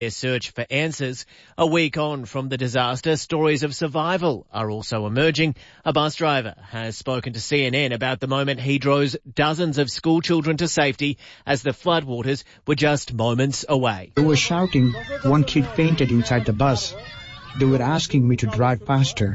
their search for answers. A week on from the disaster, stories of survival are also emerging. A bus driver has spoken to CNN about the moment he drove dozens of school children to safety as the floodwaters were just moments away. They were shouting. One kid fainted inside the bus. They were asking me to drive faster.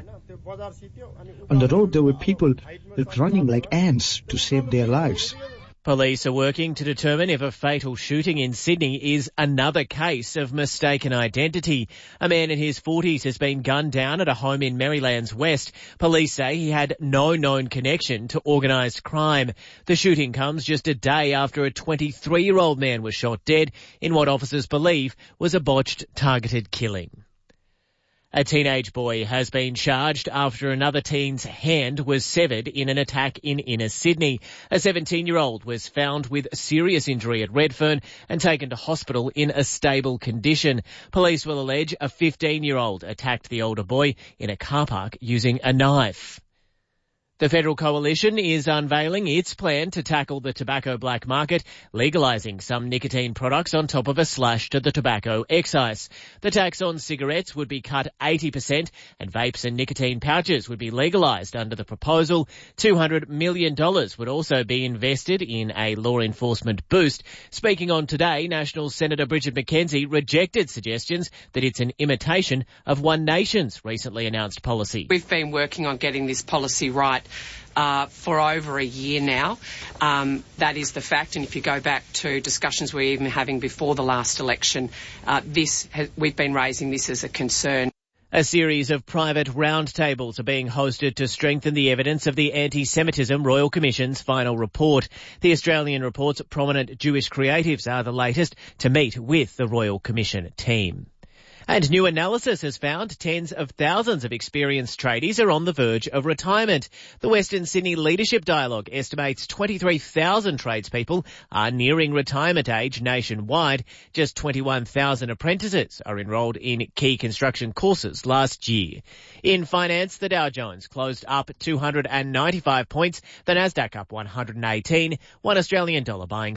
On the road, there were people running like ants to save their lives. Police are working to determine if a fatal shooting in Sydney is another case of mistaken identity. A man in his 40s has been gunned down at a home in Merrylands West. Police say he had no known connection to organised crime. The shooting comes just a day after a 23-year-old man was shot dead in what officers believe was a botched targeted killing. A teenage boy has been charged after another teen's hand was severed in an attack in inner Sydney. A 17-year-old was found with serious injury at Redfern and taken to hospital in a stable condition. Police will allege a 15-year-old attacked the older boy in a car park using a knife. The Federal Coalition is unveiling its plan to tackle the tobacco black market, legalising some nicotine products on top of a slash to the tobacco excise. The tax on cigarettes would be cut 80% and vapes and nicotine pouches would be legalised under the proposal. $200 million would also be invested in a law enforcement boost. Speaking on Today, National Senator Bridget McKenzie rejected suggestions that it's an imitation of One Nation's recently announced policy. We've been working on getting this policy right for over a year now. That is the fact, and if you go back to discussions we were even having before the last election, we've been raising this as a concern. A series of private roundtables are being hosted to strengthen the evidence of the Anti-Semitism Royal Commission's final report. The Australian report's prominent Jewish creatives are the latest to meet with the Royal Commission team. And new analysis has found tens of thousands of experienced tradies are on the verge of retirement. The Western Sydney Leadership Dialogue estimates 23,000 tradespeople are nearing retirement age nationwide. Just 21,000 apprentices are enrolled in key construction courses last year. In finance, the Dow Jones closed up 295 points, the Nasdaq up 118, one Australian dollar buying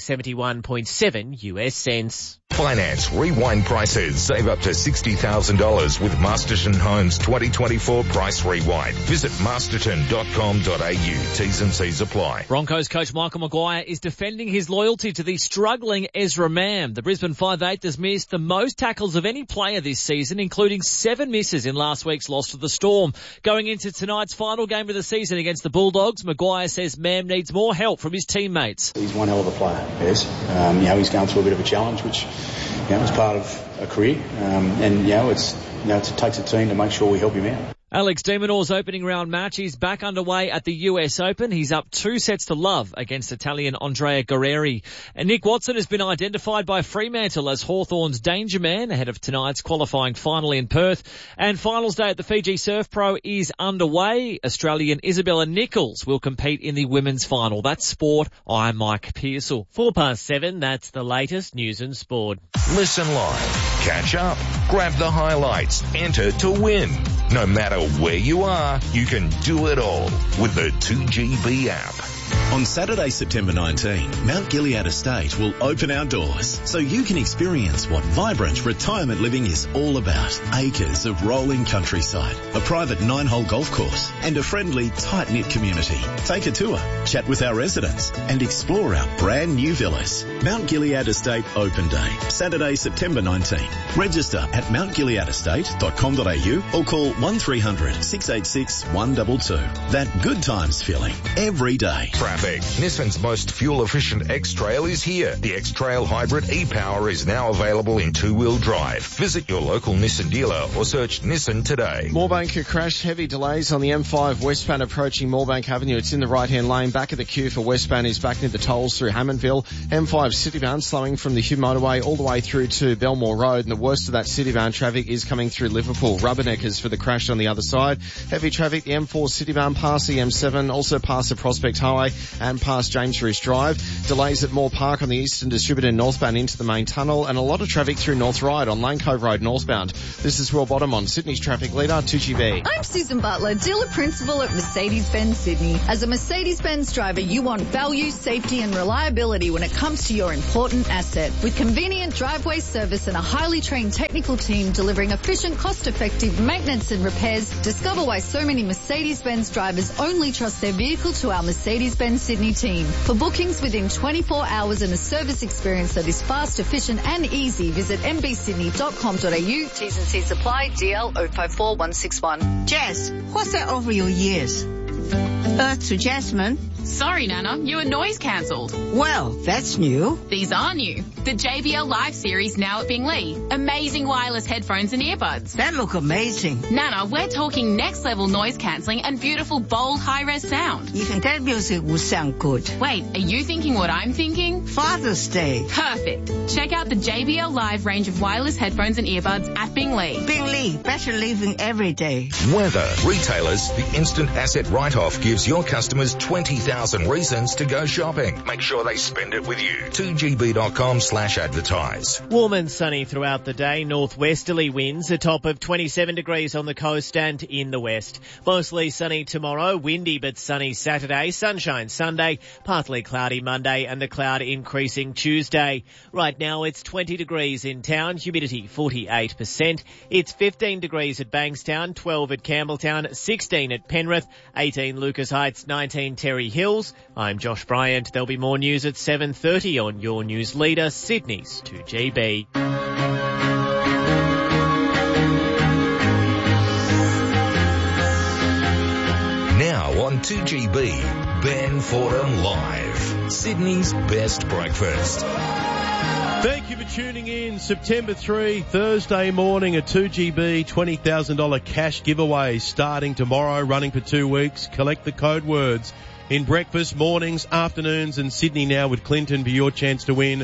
71.7 US cents. Finance Rewind prices. Save up to $60,000 with Masterton Homes 2024 Price Rewind. Visit masterton.com.au. T's and C's apply. Broncos coach Michael Maguire is defending his loyalty to the struggling Ezra Mam. The Brisbane 5'8" missed the most tackles of any player this season, including 7 misses in last week's loss to the Storm. Going into tonight's final game of the season against the Bulldogs, Maguire says Mam needs more help from his teammates. He's one hell of a player, yes. He's going through a bit of a challenge, which is part of a career, it takes a team to make sure we help him out. Alex de Minaur's opening round match is back underway at the US Open. He's up 2-0 against Italian Andrea Guerrieri. And Nick Watson has been identified by Fremantle as Hawthorn's danger man ahead of tonight's qualifying final in Perth. And finals day at the Fiji Surf Pro is underway. Australian Isabella Nichols will compete in the women's final. That's sport. I'm Mike Pearsall. 7:04, that's the latest news and sport. Listen live, catch up, grab the highlights, enter to win. No matter where you are, you can do it all with the 2GB app. On Saturday, September 19, Mount Gilead Estate will open our doors so you can experience what vibrant retirement living is all about. Acres of rolling countryside, a private 9-hole golf course and a friendly, tight-knit community. Take a tour, chat with our residents and explore our brand new villas. Mount Gilead Estate Open Day, Saturday, September 19. Register at mountgileadestate.com.au or call 1300 686 122. That good times feeling every day. Traffic. Nissan's most fuel-efficient X-Trail is here. The X-Trail Hybrid e-Power is now available in 2-wheel drive. Visit your local Nissan dealer or search Nissan today. Moorebank crash, heavy delays on the M5 westbound approaching Moorebank Avenue. It's in the right-hand lane. Back of the queue for westbound is back near the tolls through Hammondville. M5 citybound slowing from the Hume motorway all the way through to Belmore Road. And the worst of that citybound traffic is coming through Liverpool. Rubberneckers for the crash on the other side. Heavy traffic, the M4 citybound past the M7, also past the Prospect Highway. and past James Rees Drive. Delays at Moore Park on the Eastern Distributor northbound into the main tunnel, and a lot of traffic through North Ryde on Lane Cove Road northbound. This is Will Bottom on Sydney's traffic leader, 2GB. I'm Susan Butler, dealer principal at Mercedes-Benz Sydney. As a Mercedes-Benz driver, you want value, safety and reliability when it comes to your important asset. With convenient driveway service and a highly trained technical team delivering efficient, cost-effective maintenance and repairs, discover why so many Mercedes-Benz drivers only trust their vehicle to our Mercedes-Benz Sydney team. For bookings within 24 hours and a service experience that is fast, efficient and easy, visit mbsydney.com.au. T's and C's apply. DL 054161. Jess, what's that over your ears? Earth to Jasmine. Sorry, Nana, your noise cancelled. Well, that's new. These are new. The JBL Live series now at Binglee. Amazing wireless headphones and earbuds. That look amazing. Nana, we're talking next level noise cancelling and beautiful, bold, high-res sound. Even that music will sound good. Wait, are you thinking what I'm thinking? Father's Day. Perfect. Check out the JBL Live range of wireless headphones and earbuds at Binglee. Binglee, better living every day. Weather. Retailers, the instant asset write-off gives your customers 20,000 reasons to go shopping. Make sure they spend it with you. 2gb.com/advertise. Warm and sunny throughout the day. Northwesterly winds, a top of 27 degrees on the coast and in the west. Mostly sunny tomorrow, windy but sunny Saturday, sunshine Sunday, partly cloudy Monday and the cloud increasing Tuesday. Right now it's 20 degrees in town, humidity 48%. It's 15 degrees at Bankstown, 12 at Campbelltown, 16 at Penrith, 18 Lucas Heights, 19 Terry Hills. I'm Josh Bryant. There'll be more news at 7:30 on your news leader, Sydney's 2GB. Now on 2GB, Ben Fordham Live, Sydney's best breakfast. Thank you for tuning in. September 3, Thursday morning, a 2GB $20,000 cash giveaway starting tomorrow, running for 2 weeks. Collect the code words in breakfast, mornings, afternoons and Sydney Now with Clinton for your chance to win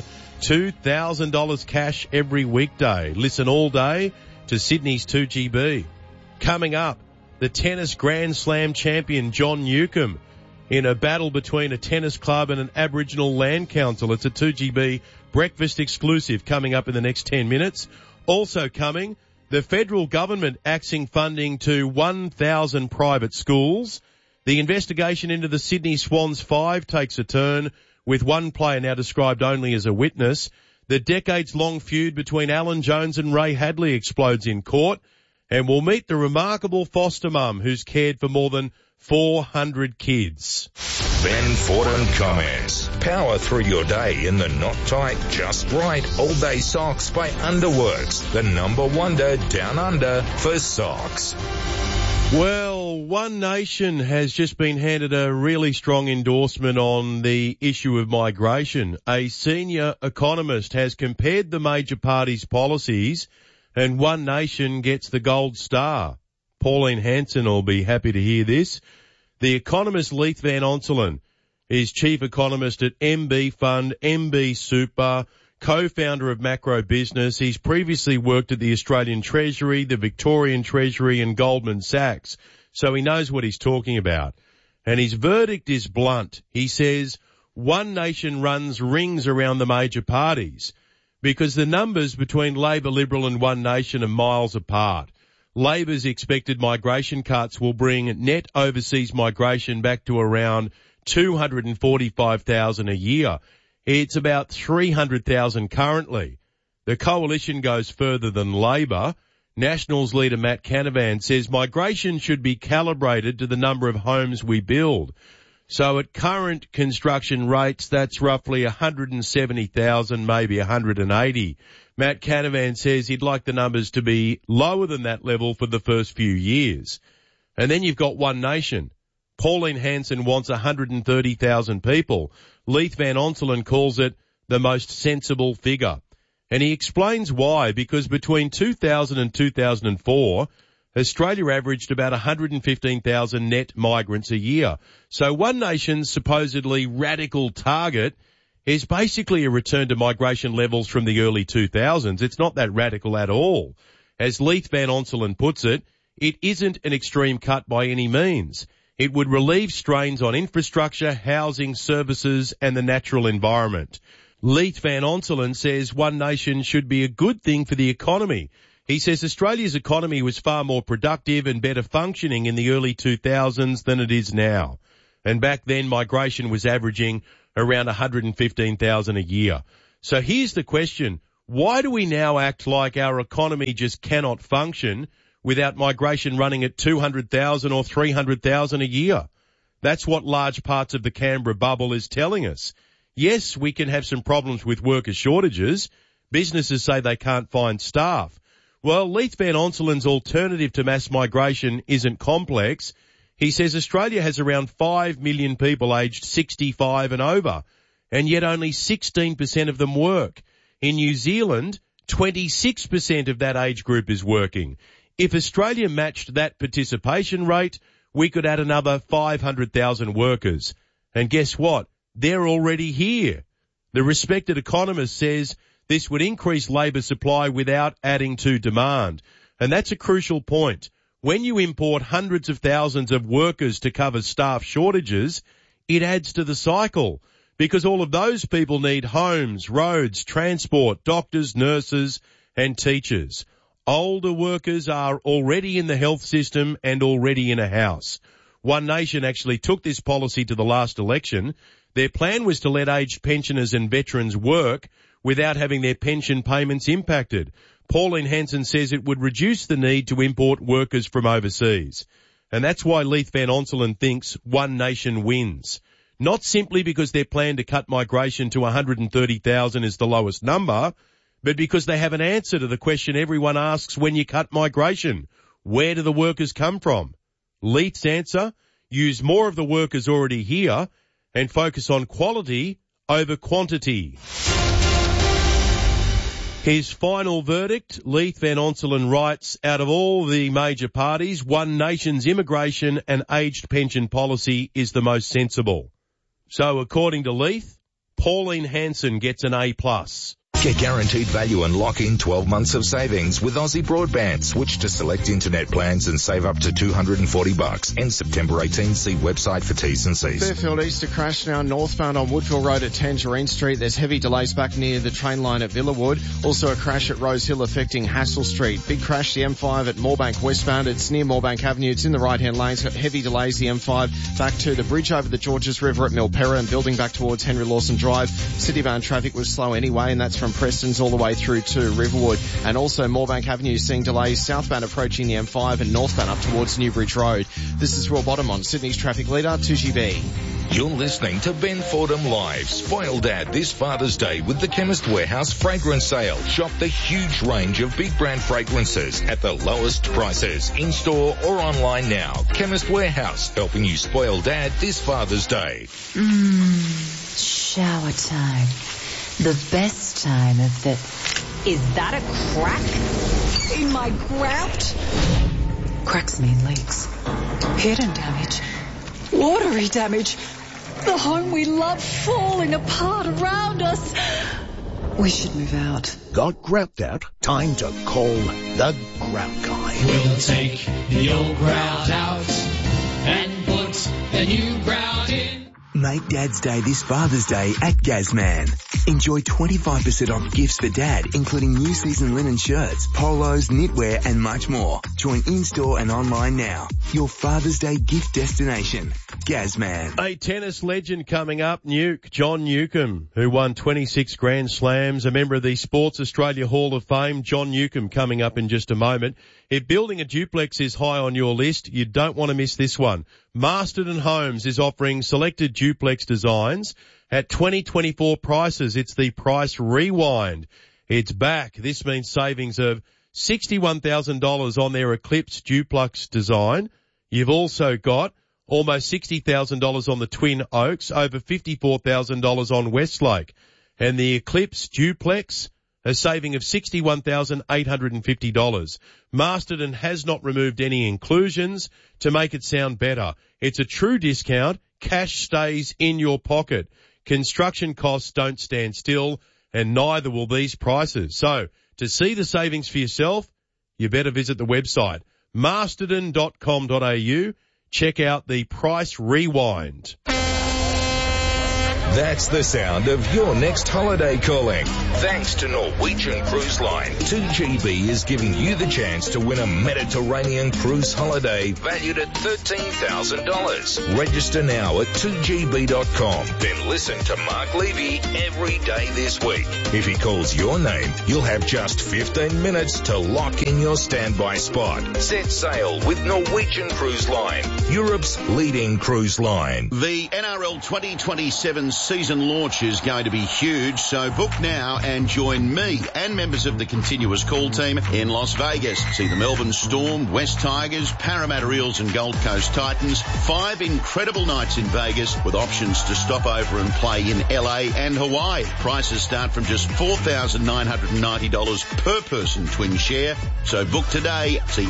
$2,000 cash every weekday. Listen all day to Sydney's 2GB. Coming up, the tennis Grand Slam champion John Newcombe in a battle between a tennis club and an Aboriginal land council. It's a 2GB breakfast exclusive coming up in the next 10 minutes. Also coming, the federal government axing funding to 1,000 private schools. The investigation into the Sydney Swans 5 takes a turn, with one player now described only as a witness. The decades-long feud between Alan Jones and Ray Hadley explodes in court. And we'll meet the remarkable foster mum who's cared for more than 400 kids. Ben Fordham comments. Power through your day in the not tight, just right all-day socks by Underworks, the number wonder down under for socks. Well, One Nation has just been handed a really strong endorsement on the issue of migration. A senior economist has compared the major parties' policies and One Nation gets the gold star. Pauline Hanson will be happy to hear this. The economist Leith Van Onselen is chief economist at MB Fund, MB Super, co-founder of Macro Business. He's previously worked at the Australian Treasury, the Victorian Treasury and Goldman Sachs, so he knows what he's talking about. And his verdict is blunt. He says One Nation runs rings around the major parties because the numbers between Labor, Liberal and One Nation are miles apart. Labor's expected migration cuts will bring net overseas migration back to around 245,000 a year. It's about 300,000 currently. The coalition goes further than Labor. Nationals leader Matt Canavan says migration should be calibrated to the number of homes we build. So at current construction rates, that's roughly 170,000, maybe 180. Matt Canavan says he'd like the numbers to be lower than that level for the first few years. And then you've got One Nation. Pauline Hanson wants 130,000 people. Leith Van Onselen calls it the most sensible figure. And he explains why, because between 2000 and 2004, Australia averaged about 115,000 net migrants a year. So One Nation's supposedly radical target is basically a return to migration levels from the early 2000s. It's not that radical at all. As Leith Van Onselen puts it, it isn't an extreme cut by any means. It would relieve strains on infrastructure, housing, services and the natural environment. Leith Van Onselen says One Nation should be a good thing for the economy. He says Australia's economy was far more productive and better functioning in the early 2000s than it is now. And back then migration was averaging around 115,000 a year. So here's the question. Why do we now act like our economy just cannot function without migration running at 200,000 or 300,000 a year? That's what large parts of the Canberra bubble is telling us. Yes, we can have some problems with worker shortages. Businesses say they can't find staff. Well, Leith Van Onselen's alternative to mass migration isn't complex. He says Australia has around 5 million people aged 65 and over, and yet only 16% of them work. In New Zealand, 26% of that age group is working. If Australia matched that participation rate, we could add another 500,000 workers. And guess what? They're already here. The respected economist says this would increase labour supply without adding to demand. And that's a crucial point. When you import hundreds of thousands of workers to cover staff shortages, it adds to the cycle because all of those people need homes, roads, transport, doctors, nurses and teachers. Older workers are already in the health system and already in a house. One Nation actually took this policy to the last election. Their plan was to let aged pensioners and veterans work without having their pension payments impacted. Pauline Hanson says it would reduce the need to import workers from overseas. And that's why Leith Van Onselen thinks One Nation wins. Not simply because their plan to cut migration to 130,000 is the lowest number, but because they have an answer to the question everyone asks when you cut migration. Where do the workers come from? Leith's answer, use more of the workers already here and focus on quality over quantity. His final verdict, Leith Van Onselen writes, out of all the major parties, One Nation's immigration and aged pension policy is the most sensible. So according to Leith, Pauline Hanson gets an A+. Get guaranteed value and lock in 12 months of savings with Aussie Broadband. Switch to select internet plans and save up to $240. End September 18. See website for T's and C's. Fairfield Easter crash now northbound on Woodville Road at Tangerine Street. There's heavy delays back near the train line at Villawood. Also a crash at Rose Hill affecting Hassel Street. Big crash the M5 at Moorebank westbound. It's near Moorebank Avenue. It's in the right-hand lane. It's got heavy delays the M5 back to the bridge over the Georges River at Milperra and building back towards Henry Lawson Drive. City-bound traffic was slow anyway, and that's from Preston's all the way through to Riverwood. And also Moorebank Avenue seeing delays southbound approaching the M5 and northbound up towards Newbridge Road. This is Roy Bottom on Sydney's traffic leader, 2GB. You're listening to Ben Fordham Live. Spoil Dad this Father's Day with the Chemist Warehouse fragrance sale. Shop the huge range of big brand fragrances at the lowest prices, in-store or online now. Chemist Warehouse, helping you spoil Dad this Father's Day. Shower time. The best time of the... Is that a crack in my grout? Cracks mean leaks. Hidden damage. Watery damage. The home we love falling apart around us. We should move out. Got grout out? Time to call the Grout Guy. We'll take the old grout out and put the new grout in. Make Dad's Day this Father's Day at Gazman. Enjoy 25% off gifts for Dad, including new season linen shirts, polos, knitwear and much more. Join in-store and online now. Your Father's Day gift destination. Gazman. A tennis legend coming up, John Newcombe, who won 26 Grand Slams, a member of the Sports Australia Hall of Fame. John Newcombe coming up in just a moment. If building a duplex is high on your list, you don't want to miss this one. Masterton Homes is offering selected duplex designs at 2024 prices. It's the price rewind. It's back. This means savings of $61,000 on their Eclipse duplex design. You've also got almost $60,000 on the Twin Oaks, over $54,000 on Westlake. And the Eclipse duplex, a saving of $61,850. Masterton has not removed any inclusions to make it sound better. It's a true discount. Cash stays in your pocket. Construction costs don't stand still, and neither will these prices. So, to see the savings for yourself, you better visit the website, masterton.com.au. check out the Price Rewind. That's the sound of your next holiday calling. Thanks to Norwegian Cruise Line, 2GB is giving you the chance to win a Mediterranean cruise holiday valued at $13,000. Register now at 2gb.com. Then listen to Mark Levy every day this week. If he calls your name, you'll have just 15 minutes to lock in your standby spot. Set sail with Norwegian Cruise Line, Europe's leading cruise line. The NRL 2027 season launch is going to be huge, so book now and join me and members of the continuous call team in Las Vegas. See the Melbourne Storm, West Tigers, Parramatta Eels and Gold Coast Titans. 5 incredible nights in Vegas with options to stop over and play in LA and Hawaii. Prices start from just $4,990 per person twin share. So book today. See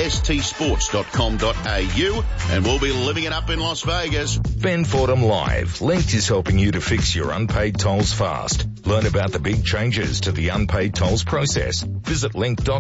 astsports.com.au and we'll be living it up in Las Vegas. Ben Fordham Live. Linked is helping you to fix your unpaid tolls fast. Learn about the big changes to the unpaid tolls process. Visit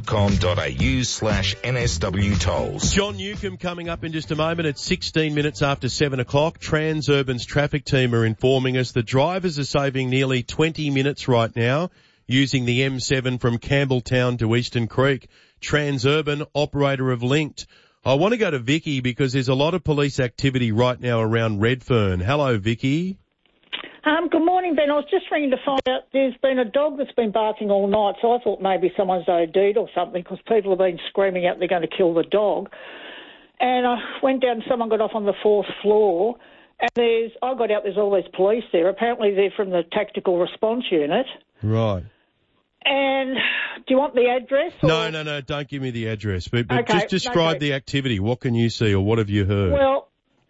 link.com.au/NSW tolls. John Newcombe coming up in just a moment at 16 minutes after 7 o'clock. Transurban's traffic team are informing us that drivers are saving nearly 20 minutes right now using the M7 from Campbelltown to Eastern Creek. Transurban, operator of Linked. I want to go to Vicky because there's a lot of police activity right now around Redfern. Hello, Vicky. Good morning, Ben. I was just ringing to find out there's been a dog that's been barking all night, so I thought maybe someone's OD'd or something because people have been screaming out they're going to kill the dog. And I went down, someone got off on the 4th floor, and I got out, there's all these police there. Apparently they're from the Tactical Response Unit. Right. And do you want the address? Or? No, don't give me the address. But okay, just describe the activity. What can you see or what have you heard? Well,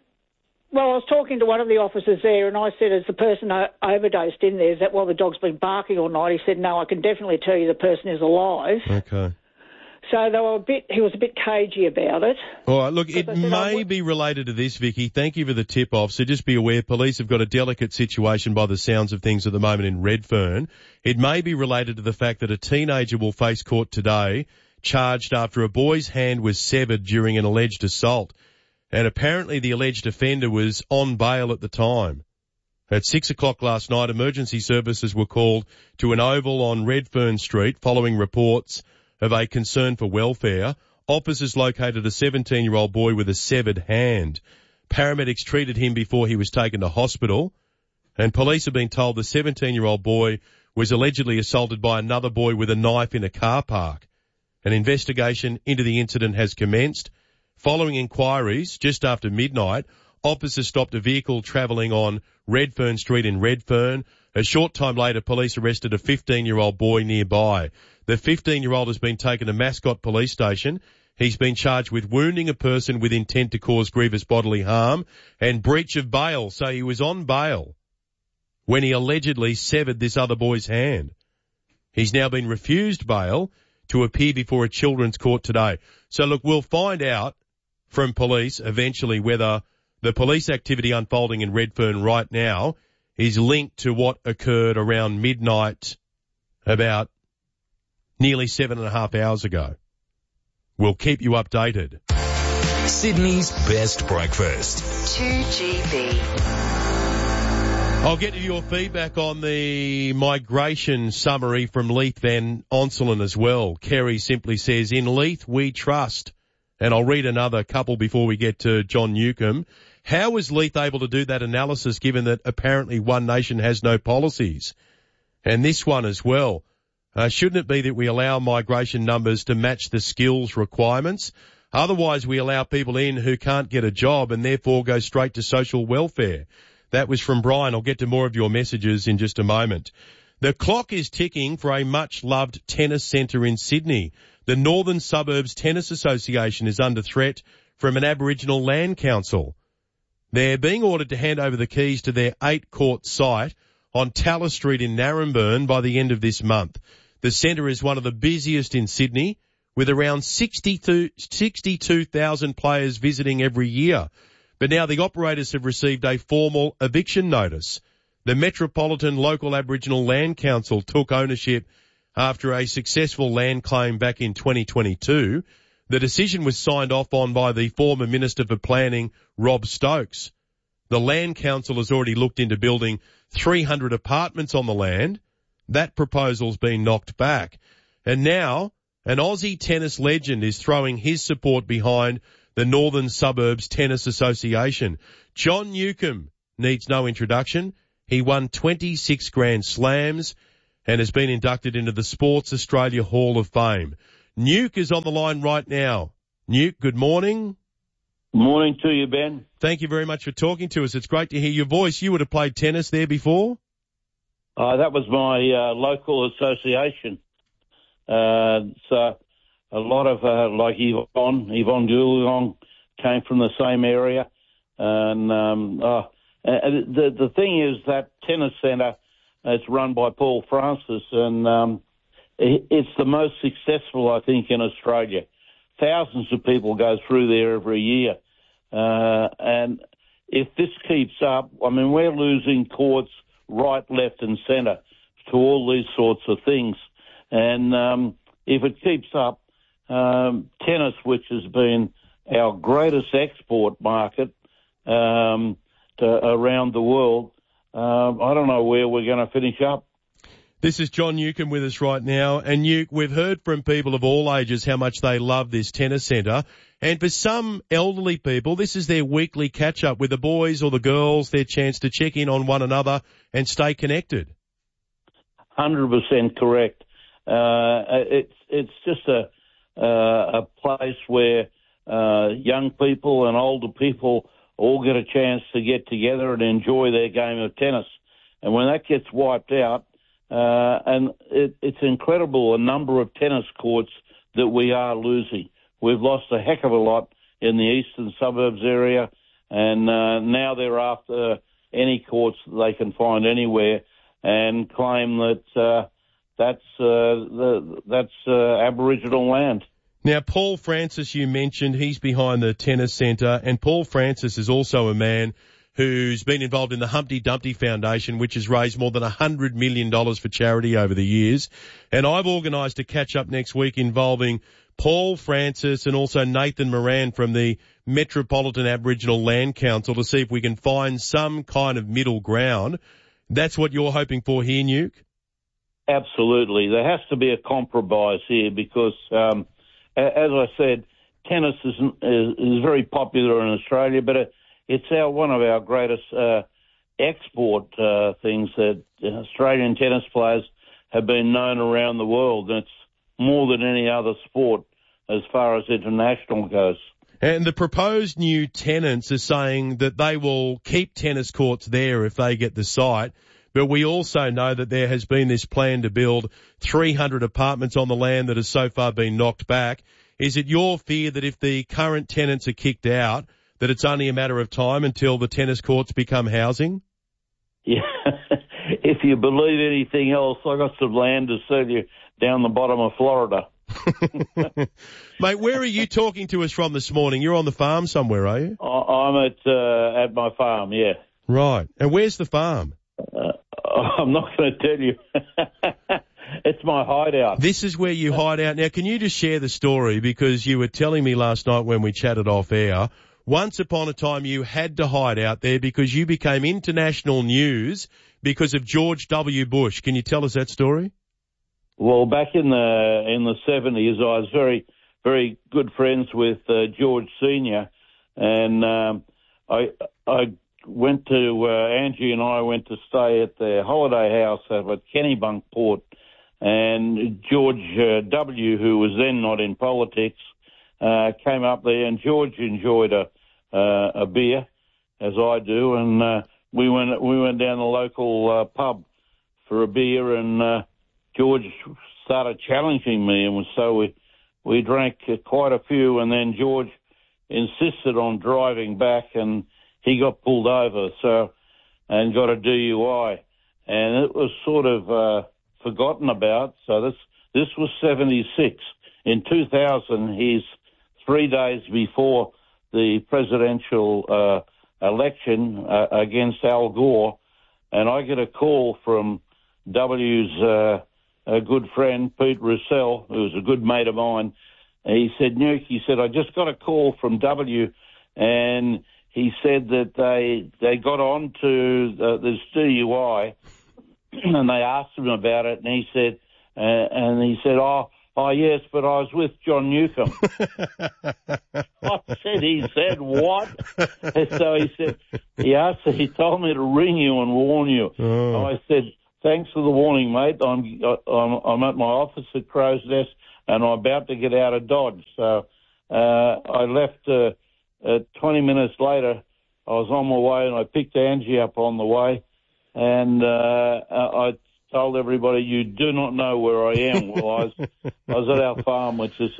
I was talking to one of the officers there and I said, has the person overdosed in there? Is that why the dog's been barking all night? He said, no, I can definitely tell you the person is alive. Okay. So he was a bit cagey about it. All right, look, it may be related to this, Vicky. Thank you for the tip-off. So just be aware, police have got a delicate situation by the sounds of things at the moment in Redfern. It may be related to the fact that a teenager will face court today, charged after a boy's hand was severed during an alleged assault. And apparently the alleged offender was on bail at the time. At 6 o'clock last night, emergency services were called to an oval on Redfern Street following reports of a concern for welfare. Officers located a 17-year-old boy with a severed hand. Paramedics treated him before he was taken to hospital. And police have been told the 17-year-old boy was allegedly assaulted by another boy with a knife in a car park. An investigation into the incident has commenced. Following inquiries, just after midnight, officers stopped a vehicle travelling on Redfern Street in Redfern. A short time later, police arrested a 15-year-old boy nearby. The 15-year-old has been taken to Mascot Police Station. He's been charged with wounding a person with intent to cause grievous bodily harm and breach of bail. So he was on bail when he allegedly severed this other boy's hand. He's now been refused bail to appear before a children's court today. So look, we'll find out from police eventually whether the police activity unfolding in Redfern right now is linked to what occurred around midnight about nearly 7.5 hours ago. We'll keep you updated. Sydney's best breakfast. 2GB. I'll get to your feedback on the migration summary from Leith Van Onselen as well. Kerry simply says, in Leith we trust. And I'll read another couple before we get to John Newcombe. How was Leith able to do that analysis given that apparently One Nation has no policies? And this one as well. Shouldn't it be that we allow migration numbers to match the skills requirements? Otherwise we allow people in who can't get a job and therefore go straight to social welfare. That was from Brian. I'll get to more of your messages in just a moment. The clock is ticking for a much-loved tennis centre in Sydney. The Northern Suburbs Tennis Association is under threat from an Aboriginal Land Council. They're being ordered to hand over the keys to their 8-court site on Tallis Street in Naremburn by the end of this month. The centre is one of the busiest in Sydney, with around 62,000 players visiting every year. But now the operators have received a formal eviction notice. The Metropolitan Local Aboriginal Land Council took ownership after a successful land claim back in 2022. The decision was signed off on by the former Minister for Planning, Rob Stokes. The Land Council has already looked into building 300 apartments on the land. That proposal's been knocked back. And now, an Aussie tennis legend is throwing his support behind the Northern Suburbs Tennis Association. John Newcombe needs no introduction. He won 26 Grand Slams and has been inducted into the Sports Australia Hall of Fame. Nuke is on the line right now. Nuke, good morning. Morning to you, Ben. Thank you very much for talking to us. It's great to hear your voice. You would have played tennis there before? That was my local association. So a lot of, like Yvonne Goolong came from the same area. And the thing is that tennis centre, it's run by Paul Francis, and it's the most successful, I think, in Australia. Thousands of people go through there every year. And if this keeps up, I mean, we're losing courts right, left and centre to all these sorts of things. And if it keeps up, tennis, which has been our greatest export market around the world, I don't know where we're going to finish up. This is John Newcombe with us right now. And Nuke, we've heard from people of all ages how much they love this tennis centre. And for some elderly people, this is their weekly catch-up with the boys or the girls, their chance to check in on one another and stay connected. 100% correct. It's just a place where young people and older people all get a chance to get together and enjoy their game of tennis. And when that gets wiped out, and it's incredible the number of tennis courts that we are losing. We've lost a heck of a lot in the eastern suburbs area, and now they're after any courts that they can find anywhere and claim that that's Aboriginal land. Now, Paul Francis, you mentioned, he's behind the tennis centre, and Paul Francis is also a man who's been involved in the Humpty Dumpty Foundation, which has raised more than $100 million for charity over the years. And I've organised a catch-up next week involving Paul Francis and also Nathan Moran from the Metropolitan Aboriginal Land Council to see if we can find some kind of middle ground. That's what you're hoping for here, Nuke? Absolutely. There has to be a compromise here because, as I said, tennis is very popular in Australia, but it's one of our greatest export things that Australian tennis players have been known around the world, and it's more than any other sport as far as international goes. And the proposed new tenants are saying that they will keep tennis courts there if they get the site, but we also know that there has been this plan to build 300 apartments on the land that has so far been knocked back. Is it your fear that if the current tenants are kicked out, that it's only a matter of time until the tennis courts become housing? Yeah, if you believe anything else, I got some land to sell you down the bottom of Florida. Mate, where are you talking to us from this morning? You're on the farm somewhere, are you? I'm at my farm, yeah. Right. And where's the farm? I'm not going to tell you. It's my hideout. This is where you hide out. Now, can you just share the story? Because you were telling me last night when we chatted off air, once upon a time you had to hide out there because you became international news because of George W. Bush. Can you tell us that story? Well, back in the 70s, I was very, very good friends with George Sr. And I went to Angie and I went to stay at their holiday house at Kennebunk Port. And George W., who was then not in politics, came up there, and George enjoyed a beer, as I do, and we went down the local pub for a beer, and George started challenging me, and so we drank quite a few, and then George insisted on driving back, and he got pulled over, and got a DUI, and it was sort of forgotten about. So this was 76. In 2000, he's 3 days before the presidential election against Al Gore, and I get a call from W's a good friend, Pete Russell, who's a good mate of mine, He said, Nuke, he said, I just got a call from W, and he said that they got on to this DUI, and they asked him about it, and he said, oh yes, but I was with John Newcombe. I said, he said what? So he told me to ring you and warn you. Oh. I said, thanks for the warning, mate. I'm at my office at Crow's Nest, and I'm about to get out of Dodge. So I left 20 minutes later. I was on my way, and I picked Angie up on the way, and I told everybody, you do not know where I am. Well, I was at our farm, which is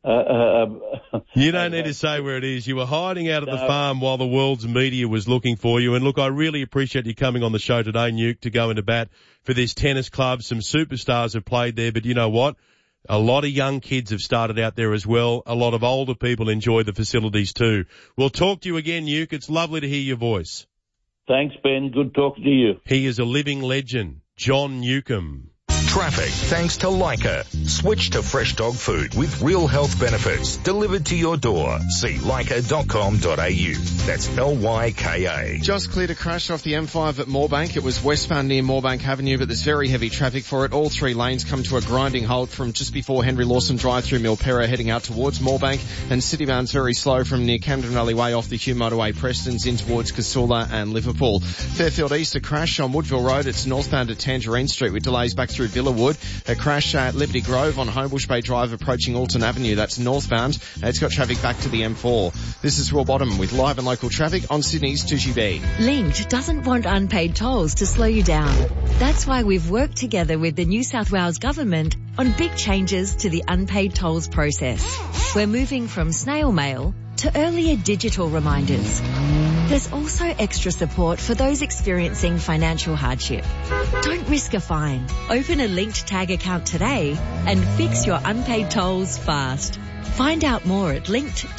You don't need to say where it is. You were hiding out at the farm while the world's media was looking for you. And look, I really appreciate you coming on the show today, Nuke, to go into bat for this tennis club. Some superstars have played there, but you know what? A lot of young kids have started out there as well. A lot of older people enjoy the facilities too. We'll talk to you again, Nuke. It's lovely to hear your voice. Thanks, Ben. Good talking to you. He is a living legend, John Newcombe. Traffic thanks to Leica. Switch to fresh dog food with real health benefits delivered to your door. See leica.com.au. That's Lyka. Just cleared a crash off the M5 at Moorebank. It was westbound near Moorebank Avenue, but there's very heavy traffic for it. All three lanes come to a grinding halt from just before Henry Lawson Drive through Milperra heading out towards Moorebank, and Citybound's very slow from near Camden Valley Way off the Hugh Motorway Prestons in towards Casula and Liverpool. Fairfield East, a crash on Woodville Road. It's northbound at Tangerine Street with delays back through Villawood. A crash at Liberty Grove on Homebush Bay Drive approaching Alton Avenue. That's northbound. It's got traffic back to the M4. This is Will Bottom with live and local traffic on Sydney's 2GB. Linked doesn't want unpaid tolls to slow you down. That's why we've worked together with the New South Wales Government on big changes to the unpaid tolls process. We're moving from snail mail to earlier digital reminders. There's also extra support for those experiencing financial hardship. Don't risk a fine. Open a Linked Tag account today and fix your unpaid tolls fast. Find out more at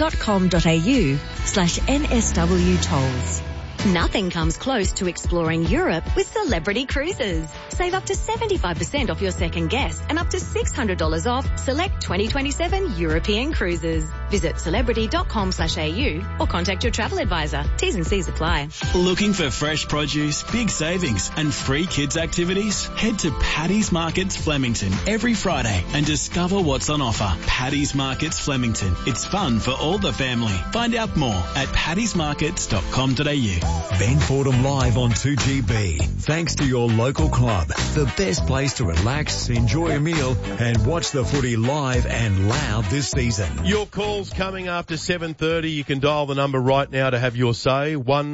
linked.com.au/NSW tolls. Nothing comes close to exploring Europe with Celebrity Cruises. Save up to 75% off your second guess and up to $600 off select 2027 European cruises. Visit celebrity.com/au or contact your travel advisor. T's and C's apply. Looking for fresh produce, big savings and free kids activities? Head to Paddy's Markets Flemington every Friday and discover what's on offer. Paddy's Markets Flemington. It's fun for all the family. Find out more at paddysmarkets.com.au. Ben Fordham live on 2GB. Thanks to your local club. The best place to relax, enjoy a meal and watch the footy live and loud this season. Your calls coming after 7:30. You can dial the number right now to have your say.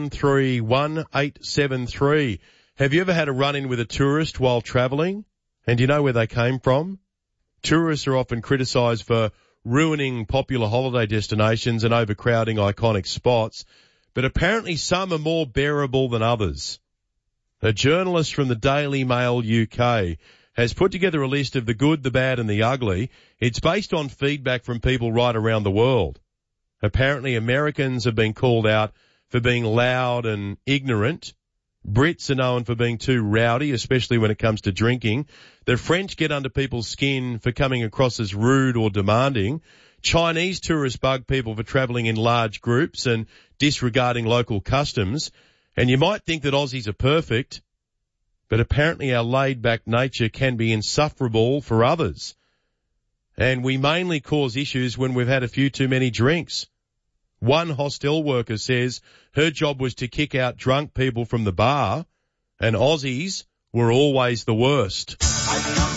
131873. Have you ever had a run-in with a tourist while travelling? And do you know where they came from? Tourists are often criticised for ruining popular holiday destinations and overcrowding iconic spots. But apparently some are more bearable than others. A journalist from the Daily Mail UK has put together a list of the good, the bad and the ugly. It's based on feedback from people right around the world. Apparently Americans have been called out for being loud and ignorant. Brits are known for being too rowdy, especially when it comes to drinking. The French get under people's skin for coming across as rude or demanding. Chinese tourists bug people for travelling in large groups and disregarding local customs. And you might think that Aussies are perfect, but apparently our laid-back nature can be insufferable for others. And we mainly cause issues when we've had a few too many drinks. One hostel worker says her job was to kick out drunk people from the bar, and Aussies were always the worst.